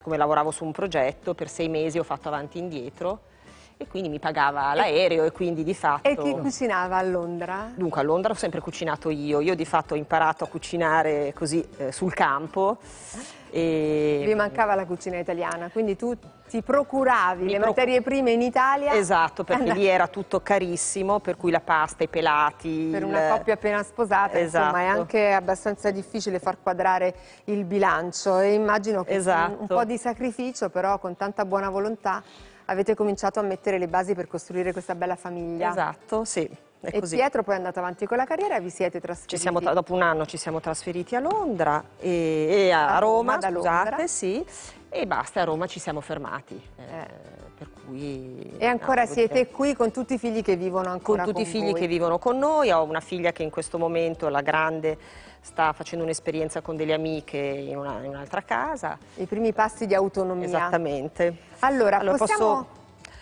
Come lavoravo su un progetto, per 6 mesi ho fatto avanti e indietro e quindi mi pagava l'aereo e quindi di fatto... E chi cucinava a Londra? Dunque a Londra ho sempre cucinato io di fatto ho imparato a cucinare così sul campo. E... Vi mancava la cucina italiana, quindi tu ti procuravi le materie prime in Italia? Esatto, perché lì era tutto carissimo, per cui la pasta, i pelati... Per una coppia appena sposata, esatto. Insomma, è anche abbastanza difficile far quadrare il bilancio e immagino che un po' di sacrificio, però con tanta buona volontà avete cominciato a mettere le basi per costruire questa bella famiglia. Esatto, sì. E Pietro poi è andato avanti con la carriera e vi siete trasferiti? Dopo un anno ci siamo trasferiti a Londra e a Roma, scusate, sì, e basta, a Roma ci siamo fermati. Per cui, e ancora siete qui con tutti i figli che vivono ancora con tutti i figli che vivono con noi. Ho una figlia che in questo momento, la grande, sta facendo un'esperienza con delle amiche in un'altra casa. I primi passi di autonomia. Esattamente. Allora possiamo...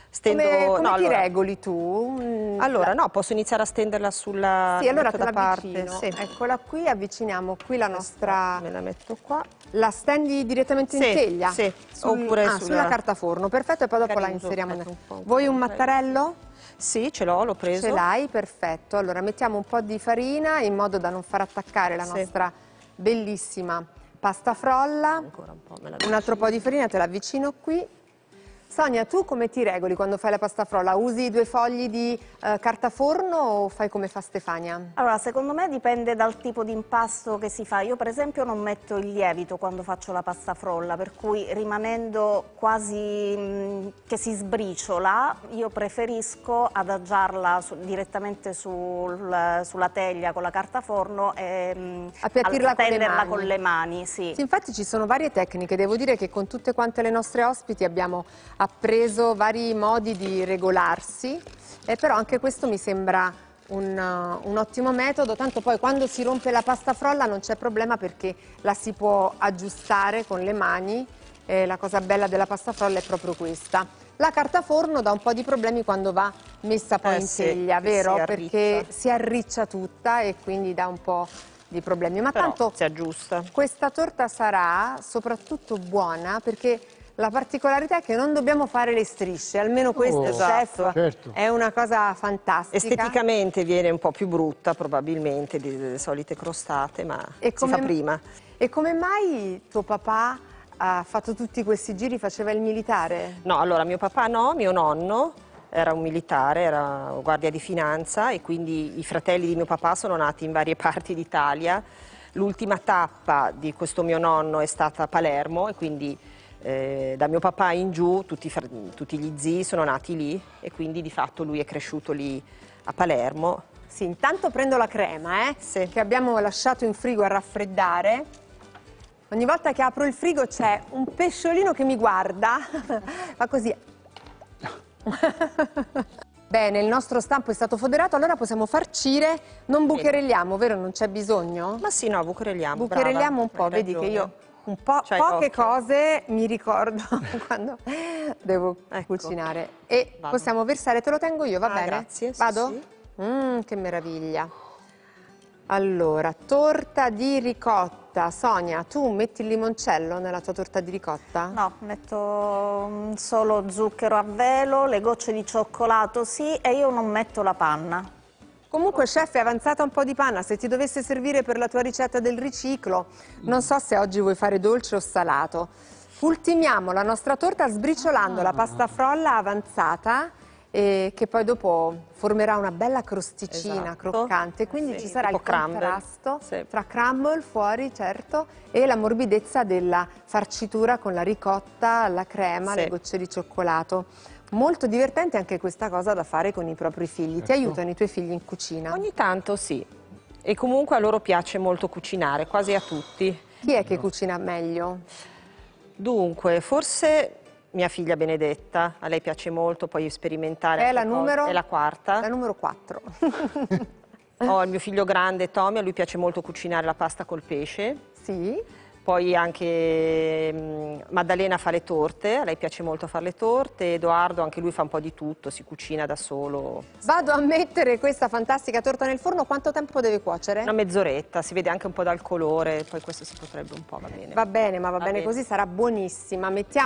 Come ti regoli tu? Allora, no, posso iniziare a stenderla sulla... Sì, allora te la parte. Sì. Eccola qui, avviciniamo qui la nostra... Me la metto qua. La stendi direttamente in teglia? Sì, oppure sulla carta forno, perfetto, e poi dopo la inseriamo. Vuoi un mattarello? Sì, ce l'ho, l'ho preso. Ce l'hai, perfetto. Allora mettiamo un po' di farina in modo da non far attaccare la nostra bellissima pasta frolla. Ancora un po', un altro po' di farina, te la avvicino qui. Sonia, tu come ti regoli quando fai la pasta frolla? Usi 2 fogli di carta forno o fai come fa Stefania? Allora, secondo me dipende dal tipo di impasto che si fa. Io per esempio non metto il lievito quando faccio la pasta frolla, per cui rimanendo quasi che si sbriciola, io preferisco adagiarla direttamente sulla teglia con la carta forno e appiattirla con le mani. Sì. Sì, infatti ci sono varie tecniche, devo dire che con tutte quante le nostre ospiti abbiamo appreso vari modi di regolarsi, però anche questo mi sembra un ottimo metodo, tanto poi quando si rompe la pasta frolla non c'è problema perché la si può aggiustare con le mani, la cosa bella della pasta frolla è proprio questa. La carta forno dà un po' di problemi quando va messa poi in teglia, vero? Perché si arriccia tutta e quindi dà un po' di problemi, ma tanto si aggiusta. Questa torta sarà soprattutto buona perché la particolarità è che non dobbiamo fare le strisce, almeno questo, chef, è una cosa fantastica. Esteticamente viene un po' più brutta probabilmente delle solite crostate, ma si fa prima. E come mai tuo papà ha fatto tutti questi giri, faceva il militare? No, allora mio papà no, mio nonno era un militare, era guardia di finanza e quindi i fratelli di mio papà sono nati in varie parti d'Italia. L'ultima tappa di questo mio nonno è stata a Palermo e quindi da mio papà in giù tutti gli zii sono nati lì e quindi di fatto lui è cresciuto lì a Palermo. Sì, intanto prendo la crema che abbiamo lasciato in frigo a raffreddare. Ogni volta che apro il frigo c'è un pesciolino che mi guarda, fa così. Bene, il nostro stampo è stato foderato, allora possiamo farcire, non bucherelliamo, vero? Non c'è bisogno? Ma sì, no, bucherelliamo. Bucherelliamo un po', vedi che io poche cose mi ricordo quando devo cucinare. E possiamo versare, te lo tengo io, va bene? Grazie. Vado? Sì. Che meraviglia. Allora, torta di ricotta. Sonia, tu metti il limoncello nella tua torta di ricotta? No, metto solo zucchero a velo, le gocce di cioccolato sì, e io non metto la panna. Comunque, chef, è avanzata un po' di panna. Se ti dovesse servire per la tua ricetta del riciclo, non so se oggi vuoi fare dolce o salato. Ultimiamo la nostra torta sbriciolando la pasta frolla avanzata che poi dopo formerà una bella crosticina croccante, quindi ci sarà il contrasto tra crumble fuori, certo, e la morbidezza della farcitura con la ricotta, la crema, le gocce di cioccolato. Molto divertente anche questa cosa da fare con i propri figli. Ti aiutano i tuoi figli in cucina? Ogni tanto sì, e comunque a loro piace molto cucinare, quasi a tutti. Chi è che cucina meglio? Dunque, forse mia figlia Benedetta, a lei piace molto poi sperimentare. È la numero? È la quarta. La numero 4. Ho il mio figlio grande, Tommy, a lui piace molto cucinare la pasta col pesce. Sì. Poi anche Maddalena fa le torte, a lei piace molto fare le torte, Edoardo anche lui fa un po' di tutto, si cucina da solo. Vado a mettere questa fantastica torta nel forno, quanto tempo deve cuocere? Una mezz'oretta, si vede anche un po' dal colore, poi questo si potrebbe un po', va bene. Va bene, ma va bene bene. così, sarà buonissima. Mettiamo